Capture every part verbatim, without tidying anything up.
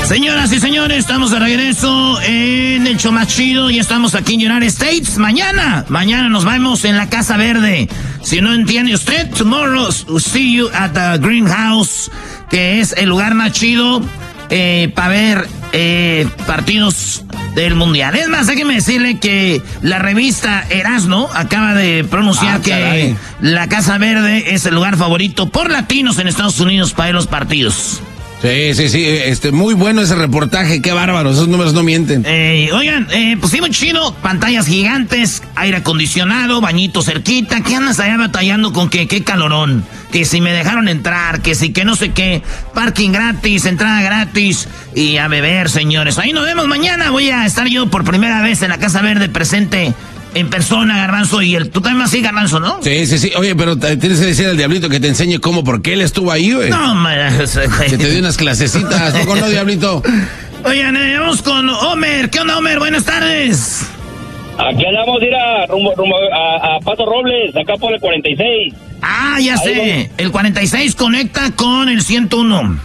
Señoras y señores, estamos de regreso en el show más chido y estamos aquí en United States. Mañana, mañana nos vemos en la Casa Verde. Si no entiende usted, tomorrow we'll see you at the Greenhouse, que es el lugar más chido eh, para ver eh, partidos del Mundial. Es más, déjeme decirle que la revista Erasmo acaba de pronunciar ah, que caray. la Casa Verde es el lugar favorito por latinos en Estados Unidos para ver los partidos. Sí, sí, sí, este, muy bueno ese reportaje, qué bárbaro, esos números no mienten. Eh, oigan, eh, pues sí, muy chido, pantallas gigantes, aire acondicionado, bañito cerquita, ¿qué andas allá batallando con que qué calorón? Que si me dejaron entrar, que si que no sé qué, parking gratis, entrada gratis, y a beber, señores. Ahí nos vemos mañana, voy a estar yo por primera vez en la Casa Verde presente en persona, Garbanzo, y el, tú también así, Garbanzo, ¿no? Sí, sí, sí. Oye, pero tienes que decir al Diablito que te enseñe cómo, porque él estuvo ahí, güey. No, man. Que te dio unas clasecitas, ¿no, con no, Diablito? Oigan, eh, vamos con Homer. ¿Qué onda, Homer? Buenas tardes. Aquí andamos, ir a, rumbo, rumbo a, a Paso Robles, acá por el cuarenta y seis. Ah, ya sé. Ahí el cuarenta y seis conecta con el ciento uno.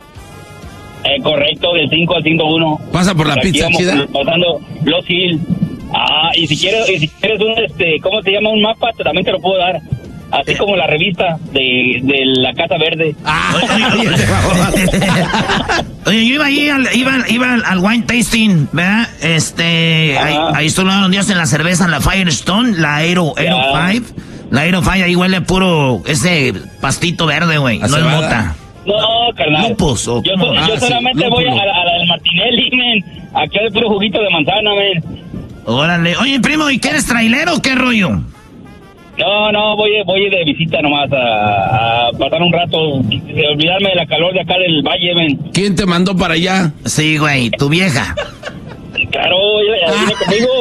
Eh, correcto, del cinco al ciento uno. Pasa por la por pizza chida. Pasando Los Hills. Ah, y si quieres, y si quieres un, este, ¿cómo se llama? Un mapa, también te lo puedo dar. Así como la revista de, de la Casa Verde. Ah, oye, oye, oye, yo iba ahí al, iba, iba al wine tasting, ¿verdad? Este, ahí, ahí estoy unos días en la cerveza, en la Firestone, la Aero, Aero cinco. La Aero cinco ahí huele puro ese pastito verde, güey. No es mota. No, carnal. Lupus, o yo, so, ah, yo solamente sí, voy a, a la del Martinelli, men. Aquí hay puro juguito de manzana, men. Órale. Oye, primo, ¿y qué eres trailero o qué rollo? No, no, voy, voy de visita nomás a, a pasar un rato, a olvidarme de la calor de acá del valle, men. ¿Quién te mandó para allá? Sí, güey, tu vieja. Claro, ya viene conmigo.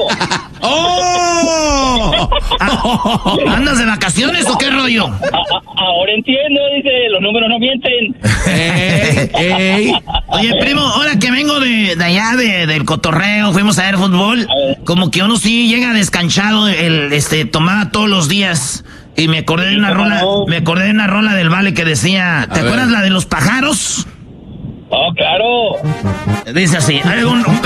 ¡Oh! ¿Andas de vacaciones o qué rollo? A, a, ahora entiendo, dice, los números no mienten. Ey, ey. Oye, primo, ahora que vengo de, de allá, de, del cotorreo, fuimos a ver fútbol, a como que uno sí llega descanchado, el, este, tomaba todos los días, y me acordé de una rola, no? me acordé de una rola del Vale que decía, ¿te a acuerdas ver. la de los pájaros? Oh, claro. Dice así, hay un, un